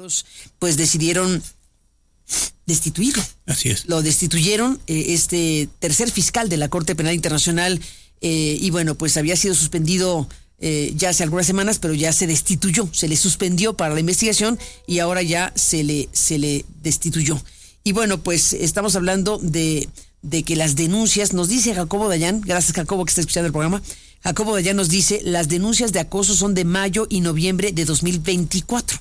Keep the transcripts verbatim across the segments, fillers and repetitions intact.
Diputados pues decidieron destituirlo. Así es. Lo destituyeron, eh, este tercer fiscal de la Corte Penal Internacional, eh, y bueno, pues había sido suspendido eh, ya hace algunas semanas, pero ya se destituyó, se le suspendió para la investigación y ahora ya se le, se le destituyó. Y bueno, pues estamos hablando de, de que las denuncias, nos dice Jacobo Dayan, gracias Jacobo que está escuchando el programa, Jacobo Dayan nos dice, las denuncias de acoso son de mayo y noviembre de dos mil veinticuatro.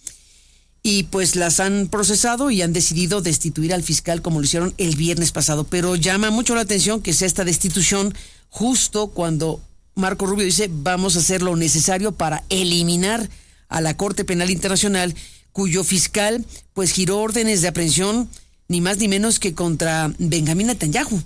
Y pues las han procesado y han decidido destituir al fiscal como lo hicieron el viernes pasado. Pero llama mucho la atención que sea esta destitución justo cuando Marco Rubio dice vamos a hacer lo necesario para eliminar a la Corte Penal Internacional, cuyo fiscal pues giró órdenes de aprehensión ni más ni menos que contra Benjamín Netanyahu,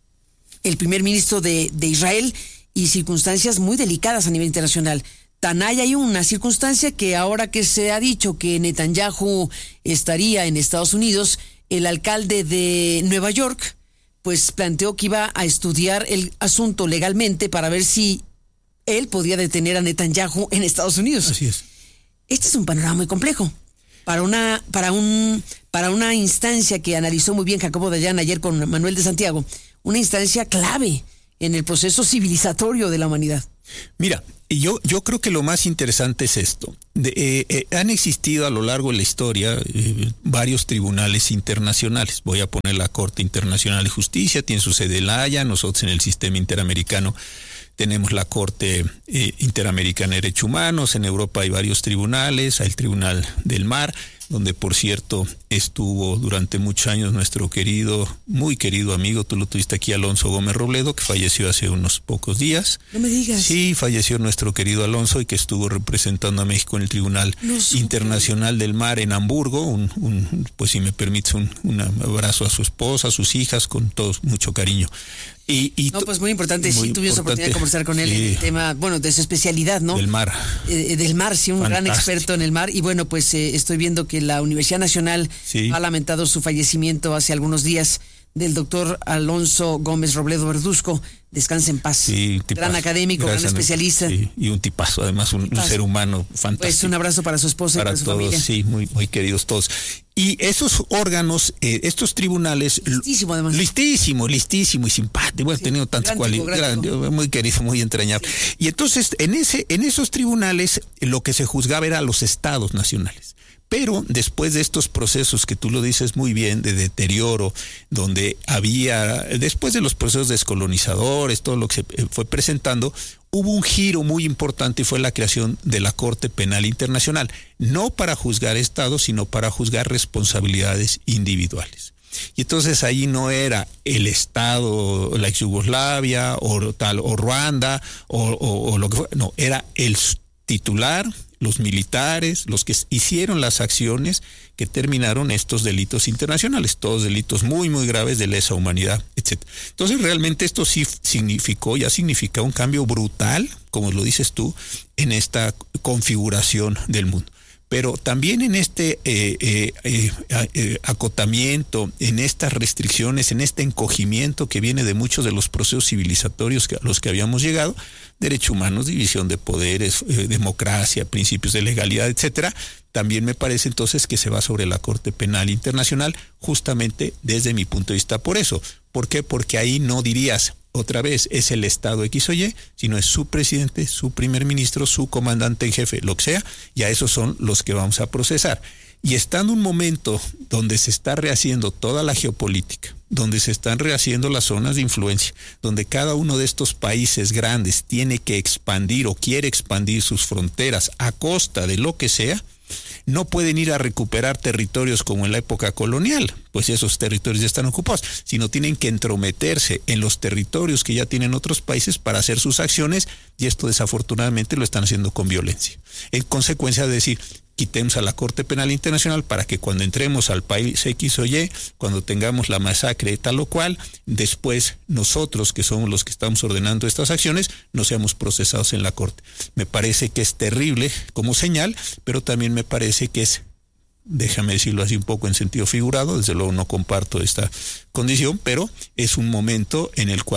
el primer ministro de, de Israel, y circunstancias muy delicadas a nivel internacional. Tan hay ahí una circunstancia que ahora que se ha dicho que Netanyahu estaría en Estados Unidos, el alcalde de Nueva York pues planteó que iba a estudiar el asunto legalmente para ver si él podía detener a Netanyahu en Estados Unidos. Así es. Este es un panorama muy complejo para una para un para una instancia que analizó muy bien Jacobo Dayan ayer con Manuel de Santiago, una instancia clave en el proceso civilizatorio de la humanidad. Mira, yo, yo creo que lo más interesante es esto. De, eh, eh, han existido a lo largo de la historia eh, varios tribunales internacionales. Voy a poner la Corte Internacional de Justicia, tiene su sede en La Haya, nosotros en el sistema interamericano tenemos la Corte eh, Interamericana de Derechos Humanos, en Europa hay varios tribunales, hay el Tribunal del Mar, donde por cierto estuvo durante muchos años nuestro querido, muy querido amigo, tú lo tuviste aquí, Alonso Gómez Robledo, que falleció hace unos pocos días. No me digas. Sí, falleció nuestro querido Alonso y que estuvo representando a México en el Tribunal no Internacional del Mar en Hamburgo. Un, un, pues si me permites, un, un abrazo a su esposa, a sus hijas, con todos mucho cariño. Y, y no, pues muy importante, muy sí tuvimos oportunidad de conversar con él sí, en el tema, bueno, de su especialidad, ¿no? Del mar. Eh, del mar, sí, un Fantástico. Gran experto en el mar. Y bueno, pues eh, estoy viendo que la Universidad Nacional sí. ha lamentado su fallecimiento hace algunos días del doctor Alonso Gómez Robledo Verduzco. Descanse en paz. Sí, gran académico, Gracias, gran especialista. Sí, y un tipazo, además, un, tipazo. un ser humano fantástico. Pues un abrazo para su esposa para y para su todos, familia. Sí, muy, muy queridos todos. Y esos órganos, eh, estos tribunales... Listísimo, además. Listísimo, listísimo y simpático. Bueno, sí, tenido tantas cualidades. Muy querido, muy entrañable. Sí. Y entonces, en ese, en esos tribunales, lo que se juzgaba era a los estados nacionales. Pero después de estos procesos que tú lo dices muy bien, de deterioro, donde había, después de los procesos descolonizadores, todo lo que se fue presentando, hubo un giro muy importante y fue la creación de la Corte Penal Internacional, no para juzgar estados, sino para juzgar responsabilidades individuales. Y entonces ahí no era el Estado, la ex Yugoslavia, o tal, o Ruanda, o, o, o lo que fue, no, era el titular, los militares, los que hicieron las acciones que terminaron estos delitos internacionales, todos delitos muy, muy graves de lesa humanidad, etcétera. Entonces, realmente esto sí significó, ya significa un cambio brutal, como lo dices tú, en esta configuración del mundo. Pero también en este eh, eh, eh, eh, acotamiento, en estas restricciones, en este encogimiento que viene de muchos de los procesos civilizatorios que, a los que habíamos llegado, derechos humanos, división de poderes, eh, democracia, principios de legalidad, etcétera, también me parece entonces que se va sobre la Corte Penal Internacional, justamente desde mi punto de vista por eso. ¿Por qué? Porque ahí no dirías, otra vez, es el Estado X o Y, sino es su presidente, su primer ministro, su comandante en jefe, lo que sea, y a esos son los que vamos a procesar. Y estando un momento donde se está rehaciendo toda la geopolítica, donde se están rehaciendo las zonas de influencia, donde cada uno de estos países grandes tiene que expandir o quiere expandir sus fronteras a costa de lo que sea, no pueden ir a recuperar territorios como en la época colonial, pues esos territorios ya están ocupados, sino tienen que entrometerse en los territorios que ya tienen otros países para hacer sus acciones, y esto desafortunadamente lo están haciendo con violencia. En consecuencia de decir, quitemos a la Corte Penal Internacional para que cuando entremos al país X o Y, cuando tengamos la masacre tal o cual, después nosotros, que somos los que estamos ordenando estas acciones, no seamos procesados en la Corte. Me parece que es terrible como señal, pero también me parece que es, déjame decirlo así un poco en sentido figurado, desde luego no comparto esta condición, pero es un momento en el cual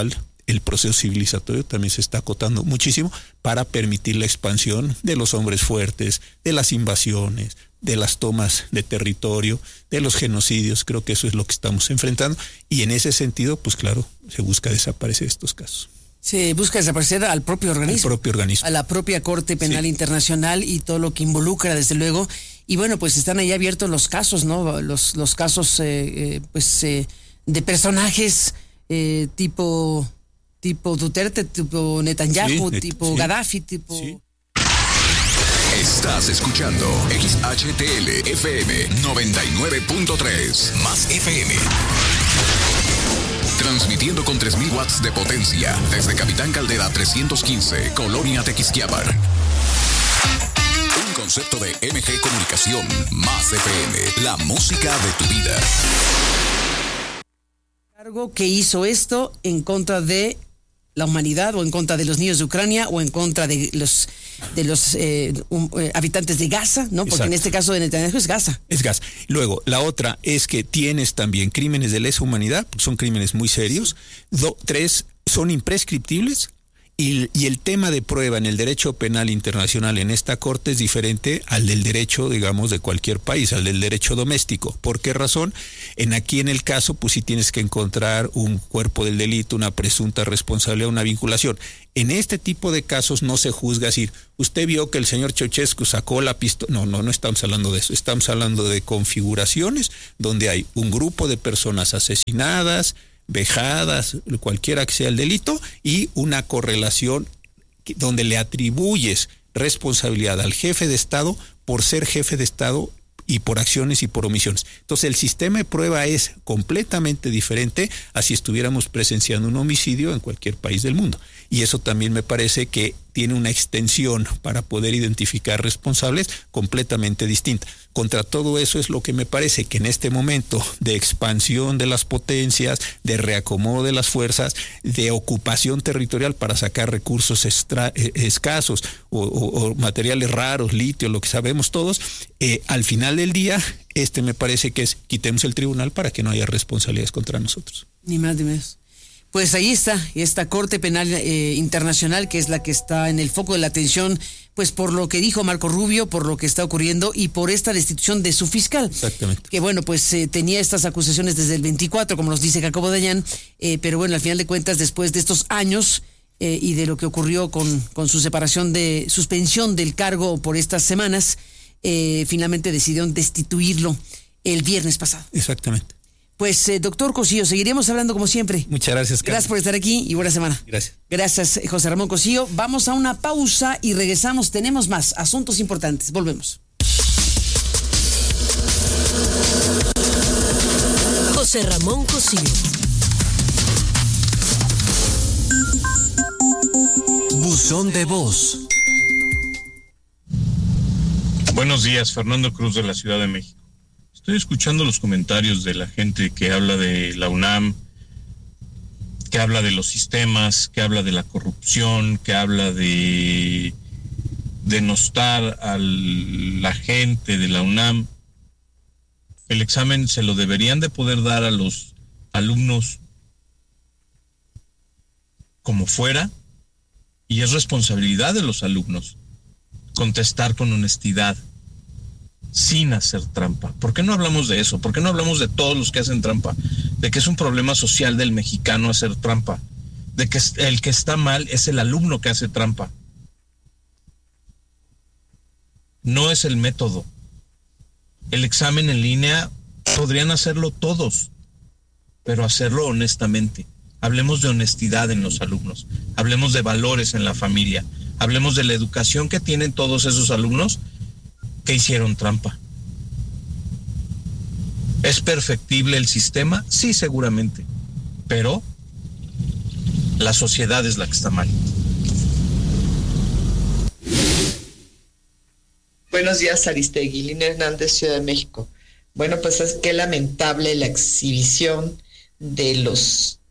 el proceso civilizatorio también se está acotando muchísimo para permitir la expansión de los hombres fuertes, de las invasiones, de las tomas de territorio, de los genocidios. Creo que eso es lo que estamos enfrentando y en ese sentido, pues claro, se busca desaparecer estos casos. Se busca desaparecer al propio organismo. Al propio organismo. A la propia Corte Penal Sí. Internacional y todo lo que involucra, desde luego. Y bueno, pues están ahí abiertos los casos, ¿no? Los, los casos, eh, eh, pues, eh, de personajes eh, tipo, tipo Duterte, tipo Netanyahu, Sí, tipo sí. Gaddafi, tipo... Sí. Estás escuchando X H T L F M noventa y nueve punto tres más F M. Transmitiendo con tres mil watts de potencia desde Capitán Caldera trescientos quince, Colonia Tequisquiapan. Un concepto de M G Comunicación más F M, la música de tu vida. Cargo que hizo esto en contra de la humanidad o en contra de los niños de Ucrania o en contra de los de los eh, um, eh, habitantes de Gaza, ¿no? Porque Exacto. en este caso de Netanyahu es Gaza. Es gas. Luego, la otra es que tienes también crímenes de lesa humanidad, porque son crímenes muy serios. Do, tres, son imprescriptibles. Y, y el tema de prueba en el derecho penal internacional en esta corte es diferente al del derecho, digamos, de cualquier país, al del derecho doméstico. ¿Por qué razón? En aquí en el caso, pues sí tienes que encontrar un cuerpo del delito, una presunta responsabilidad, una vinculación. En este tipo de casos no se juzga decir, usted vio que el señor Ceausescu sacó la pistola. No, no, no estamos hablando de eso. Estamos hablando de configuraciones donde hay un grupo de personas asesinadas, vejadas, cualquiera que sea el delito, y una correlación donde le atribuyes responsabilidad al jefe de Estado por ser jefe de Estado y por acciones y por omisiones. Entonces el sistema de prueba es completamente diferente a si estuviéramos presenciando un homicidio en cualquier país del mundo. Y eso también me parece que tiene una extensión para poder identificar responsables completamente distinta. Contra todo eso es lo que me parece que en este momento de expansión de las potencias, de reacomodo de las fuerzas, de ocupación territorial para sacar recursos extra, eh, escasos o, o, o materiales raros, litio, lo que sabemos todos, eh, al final del día, este me parece que es quitemos el tribunal para que no haya responsabilidades contra nosotros. Ni más ni menos. Pues ahí está, esta Corte Penal eh, Internacional, que es la que está en el foco de la atención, pues por lo que dijo Marco Rubio, por lo que está ocurriendo y por esta destitución de su fiscal. Exactamente. Que bueno, pues eh, tenía estas acusaciones desde el veinticuatro, como nos dice Jacobo Dayan, eh, pero bueno, al final de cuentas, después de estos años eh, y de lo que ocurrió con, con su separación de, suspensión del cargo por estas semanas, eh, finalmente decidieron destituirlo el viernes pasado. Exactamente. Pues, eh, doctor Cosío, seguiremos hablando como siempre. Muchas gracias, Carlos. Gracias por estar aquí y buena semana. Gracias. Gracias, José Ramón Cosío. Vamos a una pausa y regresamos. Tenemos más asuntos importantes. Volvemos. José Ramón Cosío. Buzón de voz. Buenos días, Fernando Cruz de la Ciudad de México. Estoy escuchando los comentarios de la gente que habla de la UNAM, que habla de los sistemas, que habla de la corrupción, que habla de denostar a la gente de la UNAM. El examen se lo deberían de poder dar a los alumnos como fuera, y es responsabilidad de los alumnos contestar con honestidad, sin hacer trampa. ¿Por qué no hablamos de eso? ¿Por qué no hablamos de todos los que hacen trampa? De que es un problema social del mexicano hacer trampa. De que el que está mal es el alumno que hace trampa. No es el método. El examen en línea podrían hacerlo todos, pero hacerlo honestamente. Hablemos de honestidad en los alumnos. Hablemos de valores en la familia. Hablemos de la educación que tienen todos esos alumnos que hicieron trampa. ¿Es perfectible el sistema? Sí, seguramente. Pero la sociedad es la que está mal. Buenos días, Aristegui. Lina Hernández, Ciudad de México. Bueno, pues es que lamentable la exhibición de los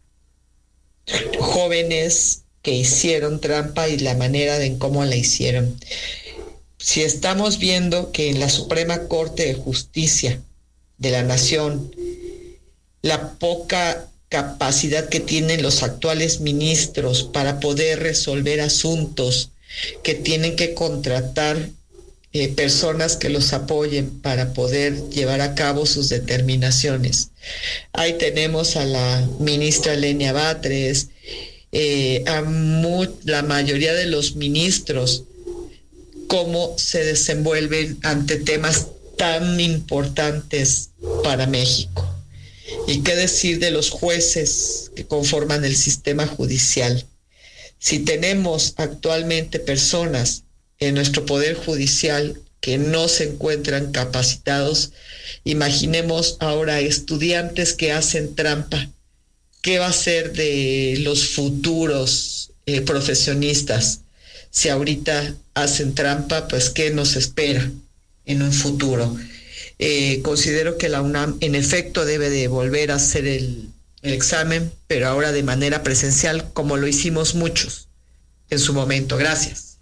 jóvenes que hicieron trampa y la manera de en cómo la hicieron. Si estamos viendo que en la Suprema Corte de Justicia de la Nación la poca capacidad que tienen los actuales ministros para poder resolver asuntos, que tienen que contratar eh, personas que los apoyen para poder llevar a cabo sus determinaciones. Ahí tenemos a la ministra Lenia Batres, eh, a mu- la mayoría de los ministros, cómo se desenvuelven ante temas tan importantes para México. Y qué decir de los jueces que conforman el sistema judicial. Si tenemos actualmente personas en nuestro poder judicial que no se encuentran capacitados, imaginemos ahora estudiantes que hacen trampa. ¿Qué va a ser de los futuros eh, profesionistas? Si ahorita hacen trampa, pues ¿qué nos espera en un futuro? Eh, considero que la UNAM en efecto debe de volver a hacer el, el examen, pero ahora de manera presencial, como lo hicimos muchos en su momento. Gracias.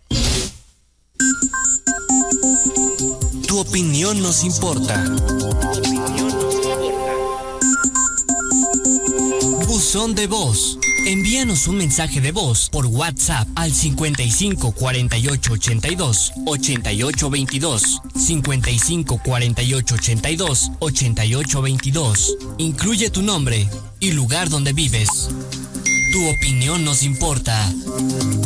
Tu opinión nos importa. Buzón de voz. Envíanos un mensaje de voz por WhatsApp al cincuenta y cinco cuarenta y ocho ochenta y dos ochenta y ocho veintidós, cincuenta y cinco cuarenta y ocho ochenta y dos ochenta y ocho veintidós. Incluye tu nombre y lugar donde vives. Tu opinión nos importa.